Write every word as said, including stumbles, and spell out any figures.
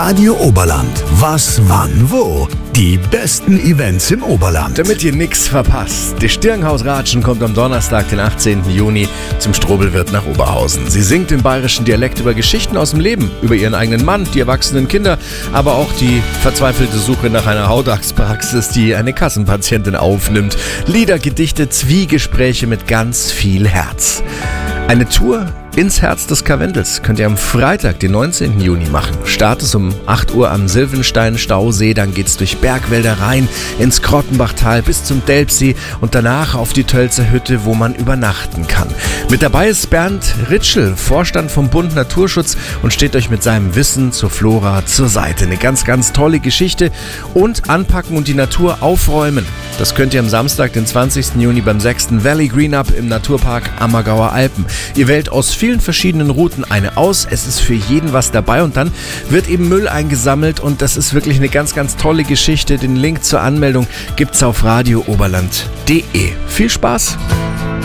Radio Oberland. Was, wann, wo? Die besten Events im Oberland. Damit ihr nichts verpasst. Die Stirnhaus-Ratschen kommt am Donnerstag, den achtzehnten Juni, zum Strobelwirt nach Oberhausen. Sie singt im bayerischen Dialekt über Geschichten aus dem Leben, über ihren eigenen Mann, die erwachsenen Kinder, aber auch die verzweifelte Suche nach einer Hautarztpraxis, die eine Kassenpatientin aufnimmt. Lieder, Gedichte, Zwiegespräche mit ganz viel Herz. Eine Tour ins Herz des Karwendels könnt ihr am Freitag, den neunzehnten Juni machen. Start ist um acht Uhr am Silvenstein-Stausee, dann geht's durch Bergwälder rein, ins Krottenbachtal bis zum Delpsee und danach auf die Tölzer Hütte, wo man übernachten kann. Mit dabei ist Bernd Ritschl, Vorstand vom Bund Naturschutz, und steht euch mit seinem Wissen zur Flora zur Seite. Eine ganz, ganz tolle Geschichte und anpacken und die Natur aufräumen. Das könnt ihr am Samstag, den zwanzigsten Juni beim sechsten Valley Green Up im Naturpark Ammergauer Alpen. Ihr wählt aus vielen verschiedenen Routen eine aus. Es ist für jeden was dabei und dann wird eben Müll eingesammelt und das ist wirklich eine ganz, ganz tolle Geschichte. Den Link zur Anmeldung gibt's auf radio oberland punkt de. Viel Spaß!